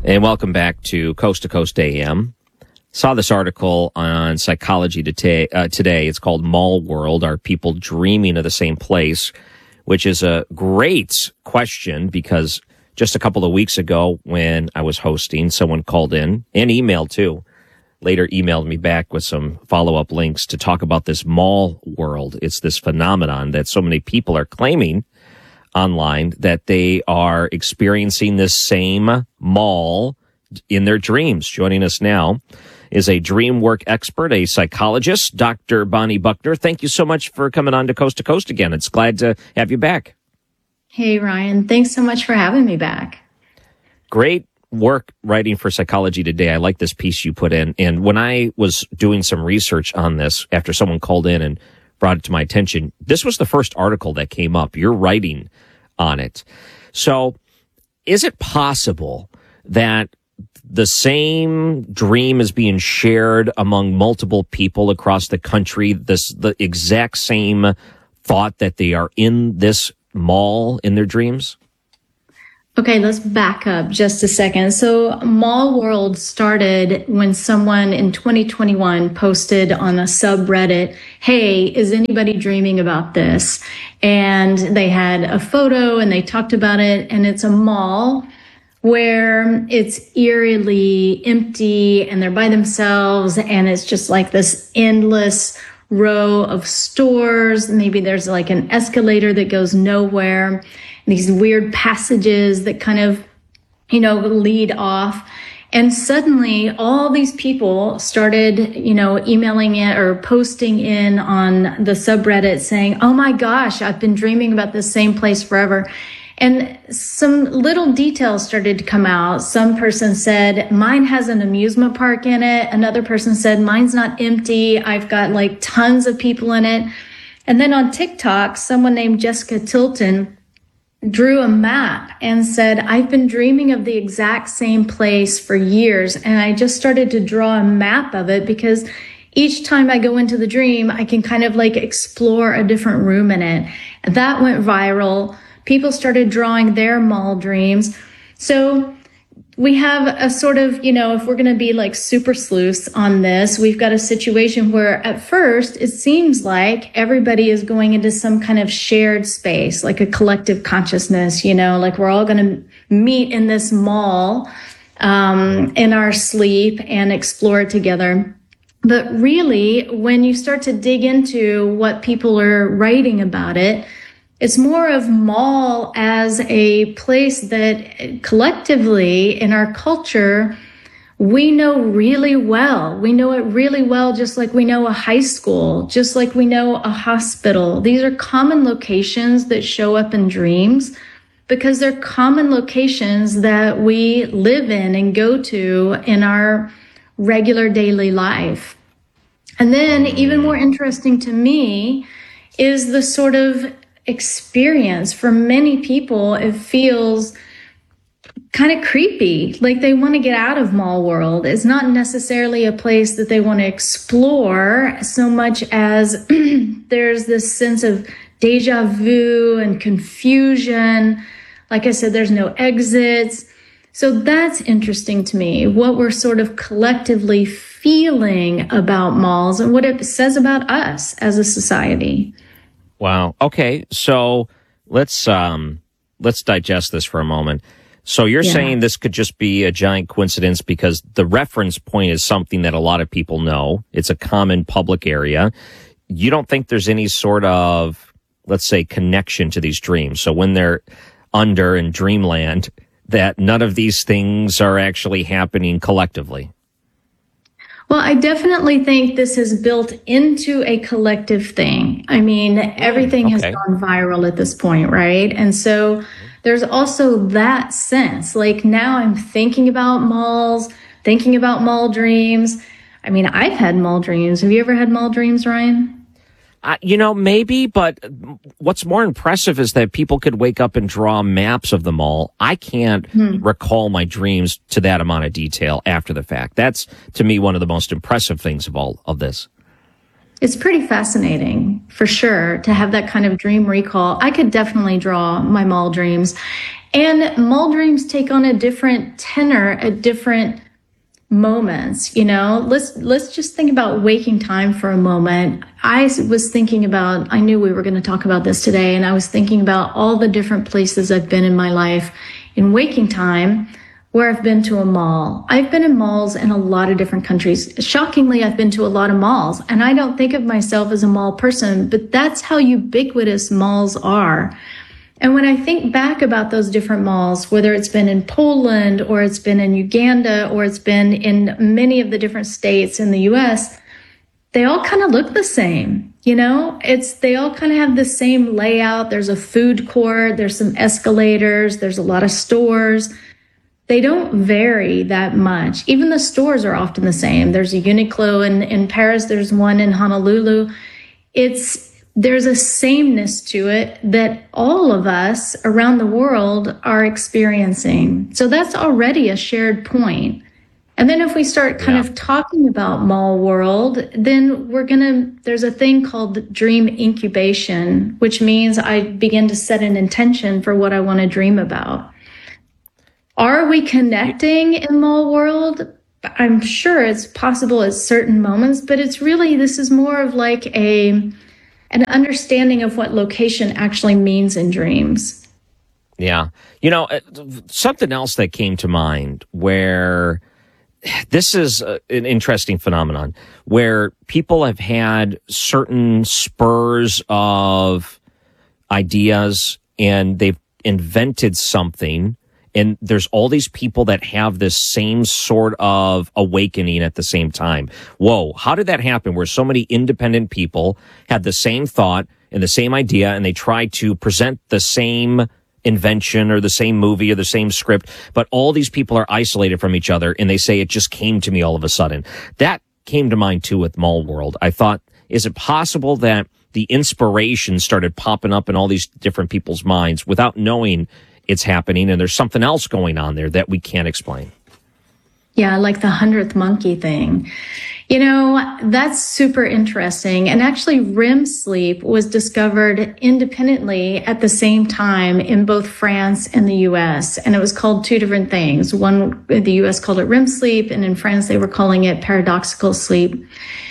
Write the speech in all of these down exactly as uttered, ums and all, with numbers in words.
And welcome back to Coast to Coast A M. Saw this article on Psychology Today. Uh, today. It's called Mall World. Are people dreaming of the same place? Which is a great question, because just a couple of weeks ago when I was hosting, someone called in and emailed too. Later emailed me back with some follow-up links to talk about this mall world. It's this phenomenon that so many people are claiming online that they are experiencing this same mall in their dreams. Joining us now is a dream work expert, a psychologist, Doctor Bonnie Buckner. Thank you so much for coming on to Coast to Coast again. It's glad to have you back. Hey, Ryan. Thanks so much for having me back. Great work writing for Psychology Today. I like this piece you put in. And when I was doing some research on this, after someone called in and brought it to my attention, this was the first article that came up. You're writing on it. So is it possible that the same dream is being shared among multiple people across the country, this the exact same thought that they are in this mall in their dreams? Okay, let's back up just a second. So Mall World started when someone in twenty twenty-one posted on a subreddit, hey, is anybody dreaming about this? And they had a photo and they talked about it, and it's a mall where it's eerily empty and they're by themselves, and it's just like this endless row of stores. Maybe there's like an escalator that goes nowhere, these weird passages that kind of, you know, lead off. And suddenly all these people started, you know, emailing it or posting in on the subreddit saying, oh my gosh, I've been dreaming about this same place forever. And some little details started to come out. Some person said, mine has an amusement park in it. Another person said, mine's not empty. I've got like tons of people in it. And then on TikTok, someone named Jessica Tilton drew a map and said, I've been dreaming of the exact same place for years. And I just started to draw a map of it because each time I go into the dream, I can kind of like explore a different room in it. That went viral. People started drawing their mall dreams. So we have a sort of, you know, if we're going to be like super sleuths on this, we've got a situation where at first it seems like everybody is going into some kind of shared space, like a collective consciousness, you know, like we're all going to meet in this mall um, in our sleep and explore it together. But really, when you start to dig into what people are writing about it, it's more of mall as a place that collectively in our culture, we know really well. We know it really well, just like we know a high school, just like we know a hospital. These are common locations that show up in dreams because they're common locations that we live in and go to in our regular daily life. And then even more interesting to me is the sort of experience. For many people, it feels kind of creepy, like they want to get out of Mall World. It's not necessarily a place that they want to explore so much as there's this sense of deja vu and confusion. Like I said, there's no exits. So that's interesting to me, what we're sort of collectively feeling about malls and what it says about us as a society. Wow. Okay. So let's um, let's digest this for a moment. So you're yeah. saying this could just be a giant coincidence because the reference point is something that a lot of people know. It's a common public area. You don't think there's any sort of, let's say, connection to these dreams. So when they're under in dreamland, that none of these things are actually happening collectively. Well, I definitely think this is built into a collective thing. I mean, everything okay. has gone viral at this point, right? And so there's also that sense. Like now I'm thinking about malls, thinking about mall dreams. I mean, I've had mall dreams. Have you ever had mall dreams, Ryan? Uh, you know, maybe, but what's more impressive is that people could wake up and draw maps of the mall. I can't hmm. recall my dreams to that amount of detail after the fact. That's, to me, one of the most impressive things of all of this. It's pretty fascinating, for sure, to have that kind of dream recall. I could definitely draw my mall dreams. And mall dreams take on a different tenor at different moments. You know, let's let's just think about waking time for a moment. I was thinking about, I knew we were going to talk about this today, and I was thinking about all the different places I've been in my life in waking time where I've been to a mall. I've been in malls in a lot of different countries. Shockingly, I've been to a lot of malls, and I don't think of myself as a mall person, but that's how ubiquitous malls are. And when I think back about those different malls, whether it's been in Poland or it's been in Uganda or it's been in many of the different states in the U S, they all kind of look the same. You know, it's, they all kind of have the same layout. There's a food court, there's some escalators, there's a lot of stores. They don't vary that much. Even the stores are often the same. There's a Uniqlo in, in Paris. There's one in Honolulu. It's, there's a sameness to it that all of us around the world are experiencing. So that's already a shared point. And then if we start kind yeah. of talking about mall world, then we're going to, there's a thing called dream incubation, which means I begin to set an intention for what I want to dream about. Are we connecting in mall world? I'm sure it's possible at certain moments, but it's really, this is more of like a, an understanding of what location actually means in dreams. Yeah. You know, something else that came to mind where this is an interesting phenomenon where people have had certain spurs of ideas and they've invented something. And there's all these people that have this same sort of awakening at the same time. Whoa, how did that happen where so many independent people had the same thought and the same idea and they tried to present the same invention or the same movie or the same script, but all these people are isolated from each other and they say it just came to me all of a sudden. That came to mind too with Mall World. I thought, is it possible that the inspiration started popping up in all these different people's minds without knowing it's happening, and there's something else going on there that we can't explain? Yeah, like the hundredth monkey thing. You know, that's super interesting. And actually, R E M sleep was discovered independently at the same time in both France and the U S. And it was called two different things. One, the U S called it R E M sleep, and in France, they were calling it paradoxical sleep.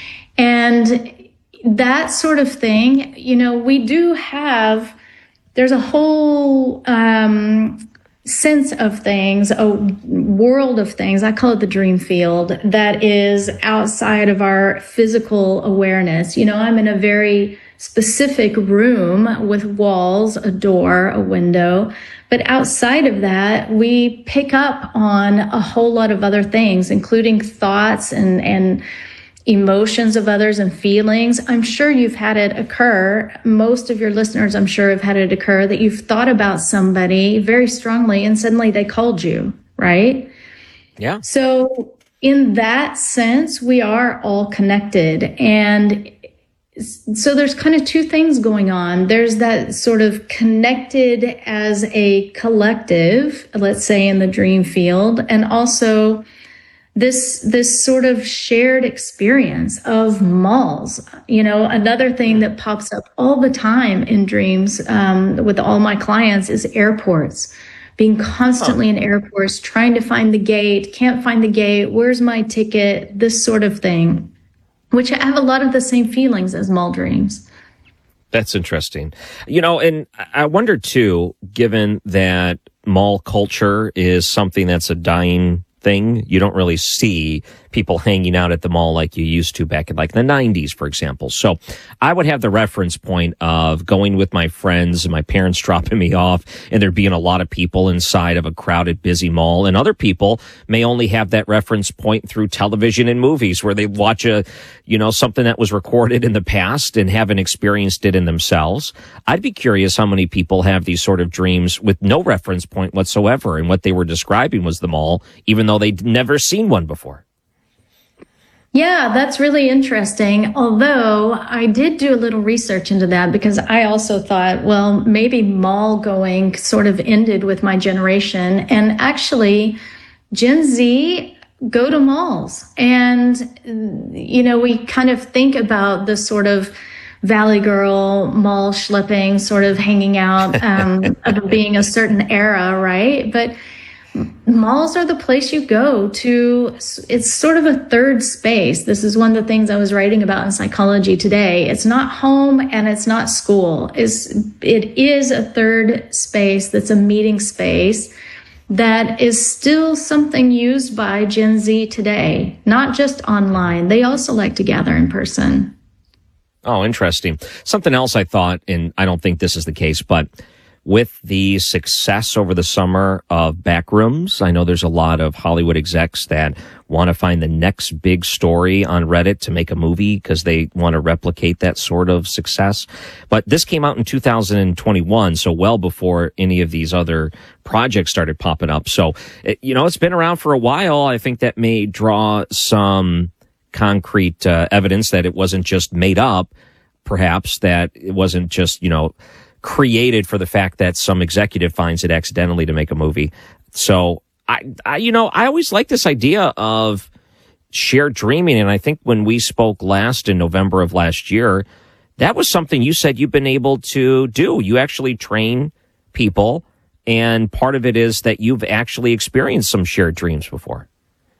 And that sort of thing, you know, we do have, there's a whole um, sense of things, a world of things, I call it the dream field, that is outside of our physical awareness. You know, I'm in a very specific room with walls, a door, a window, but outside of that, we pick up on a whole lot of other things, including thoughts and, and emotions of others and feelings. I'm sure you've had it occur. Most of your listeners, I'm sure, have had it occur that you've thought about somebody very strongly and suddenly they called you, right? Yeah. So in that sense, we are all connected. And so there's kind of two things going on. There's that sort of connected as a collective, let's say in the dream field, and also this this sort of shared experience of malls. You know, another thing that pops up all the time in dreams um, with all my clients is airports. Being constantly in airports, trying to find the gate, can't find the gate, where's my ticket, this sort of thing, which have a lot of the same feelings as mall dreams. That's interesting. You know, and I wonder too, given that mall culture is something that's a dying thing, you don't really see people hanging out at the mall like you used to back in like the nineties, for example. So I would have the reference point of going with my friends and my parents dropping me off and there being a lot of people inside of a crowded, busy mall. And other people may only have that reference point through television and movies where they watch a, you know, something that was recorded in the past and haven't experienced it in themselves. I'd be curious how many people have these sort of dreams with no reference point whatsoever. And what they were describing was the mall, even though they'd never seen one before. Yeah, that's really interesting. Although I did do a little research into that because I also thought, well, maybe mall going sort of ended with my generation. And actually, Gen Z go to malls. And, you know, we kind of think about the sort of Valley Girl, mall schlepping, sort of hanging out, um, of being a certain era, right? But malls are the place you go to. It's sort of a third space. This is one of the things I was writing about in Psychology Today. It's not home and it's not school. It's, it is a third space that's a meeting space that is still something used by Gen Z today, not just online. They also like to gather in person. Oh, interesting. Something else I thought, and I don't think this is the case, but with the success over the summer of Backrooms, I know there's a lot of Hollywood execs that want to find the next big story on Reddit to make a movie because they want to replicate that sort of success. But this came out in two thousand twenty-one, so well before any of these other projects started popping up. So, it, you know, it's been around for a while. I think that may draw some concrete uh, evidence that it wasn't just made up, perhaps, that it wasn't just, you know, created for the fact that some executive finds it accidentally to make a movie. So, I, I, you know, I always like this idea of shared dreaming. And I think when we spoke last in November of last year, that was something you said you've been able to do. You actually train people. And part of it is that you've actually experienced some shared dreams before.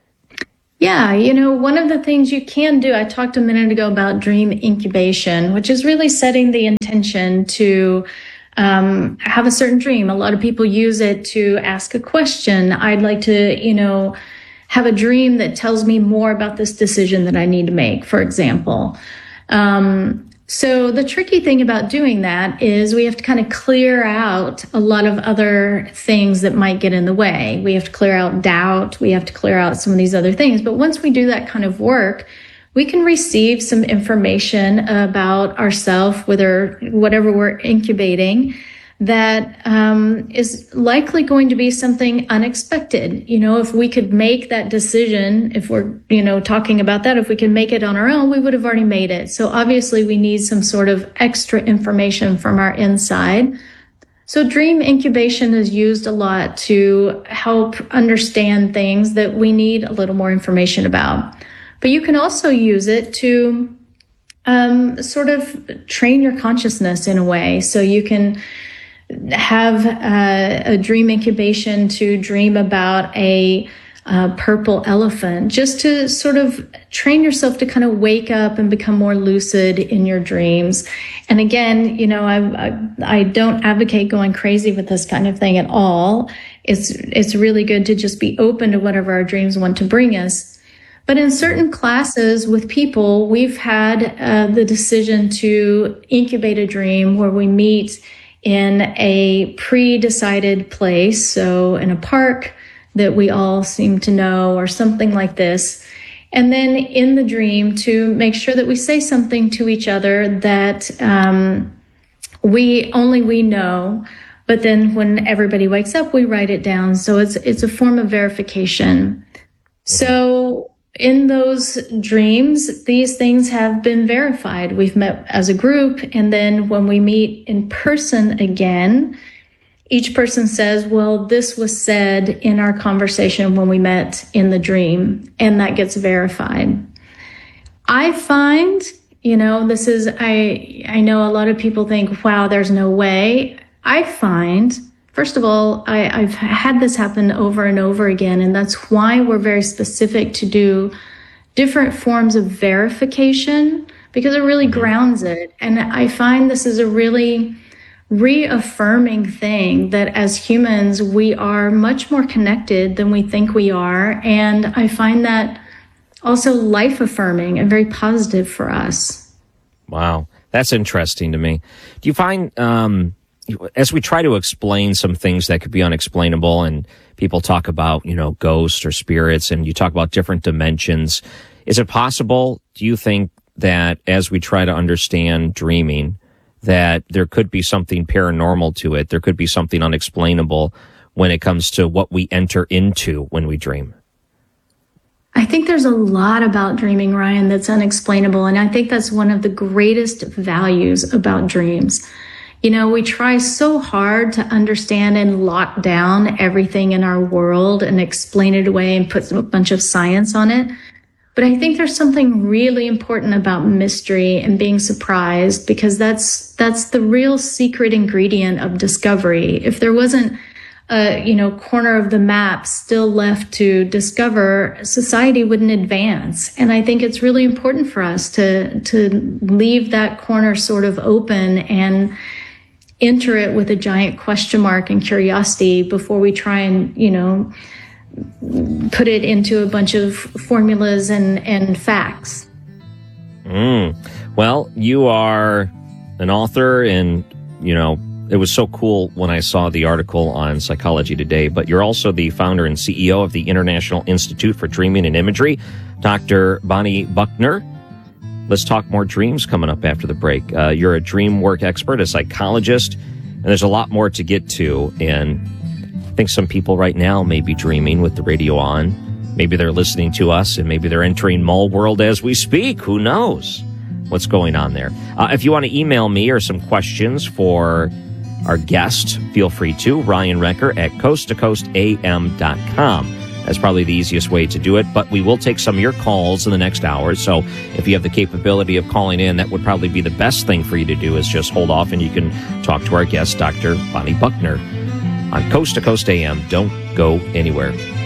Yeah, you know, one of the things you can do, I talked a minute ago about dream incubation, which is really setting the intention to um, have a certain dream. A lot of people use it to ask a question. I'd like to, you know, have a dream that tells me more about this decision that I need to make, for example. Um, so the tricky thing about doing that is we have to kind of clear out a lot of other things that might get in the way. We have to clear out doubt. We have to clear out some of these other things. But once we do that kind of work, we can receive some information about ourselves, whether whatever we're incubating, that um, is likely going to be something unexpected. You know, if we could make that decision, if we're, you know, talking about that, if we can make it on our own, we would have already made it. So obviously we need some sort of extra information from our inside. So dream incubation is used a lot to help understand things that we need a little more information about. But you can also use it to um, sort of train your consciousness in a way. So you can have uh, a dream incubation to dream about a uh, purple elephant, just to sort of train yourself to kind of wake up and become more lucid in your dreams. And again, you know, I, I, I don't advocate going crazy with this kind of thing at all. It's, it's really good to just be open to whatever our dreams want to bring us. But in certain classes with people, we've had uh, the decision to incubate a dream where we meet in a pre-decided place, so in a park that we all seem to know or something like this. And then in the dream to make sure that we say something to each other that um, we only we know, but then when everybody wakes up, we write it down. So it's it's a form of verification. So in those dreams, these things have been verified. We've met as a group, and then when we meet in person again, each person says, well, this was said in our conversation when we met in the dream, and that gets verified. I find, you know, this is, I, I know a lot of people think, wow, there's no way. I find, first of all, I, I've had this happen over and over again, and that's why we're very specific to do different forms of verification, because it really grounds it. And I find this is a really reaffirming thing that as humans, we are much more connected than we think we are. And I find that also life affirming and very positive for us. Wow. That's interesting to me. Do you find, um, as we try to explain some things that could be unexplainable, and people talk about, you know, ghosts or spirits, and you talk about different dimensions, is it possible, do you think, that as we try to understand dreaming, that there could be something paranormal to it, there could be something unexplainable when it comes to what we enter into when we dream? I think there's a lot about dreaming, Ryan, that's unexplainable. And I think that's one of the greatest values about dreams. You know, we try so hard to understand and lock down everything in our world and explain it away and put a bunch of science on it. But I think there's something really important about mystery and being surprised, because that's that's the real secret ingredient of discovery. If there wasn't a, you know, corner of the map still left to discover, society wouldn't advance. And I think it's really important for us to to leave that corner sort of open and enter it with a giant question mark and curiosity before we try and, you know, put it into a bunch of formulas and, and facts. Mm. Well, you are an author, and, you know, it was so cool when I saw the article on Psychology Today, but you're also the founder and C E O of the International Institute for Dreaming and Imagery, Doctor Bonnie Buckner. Let's talk more dreams coming up after the break. Uh, you're a dream work expert, a psychologist, and there's a lot more to get to. And I think some people right now may be dreaming with the radio on. Maybe they're listening to us, and maybe they're entering mall world as we speak. Who knows what's going on there? Uh, if you want to email me or some questions for our guest, feel free to. Ryan Wrecker at coast to coast a m dot com. That's probably the easiest way to do it, but we will take some of your calls in the next hour. So if you have the capability of calling in, that would probably be the best thing for you to do, is just hold off and you can talk to our guest, Doctor Bonnie Buckner, on Coast to Coast A M. Don't go anywhere.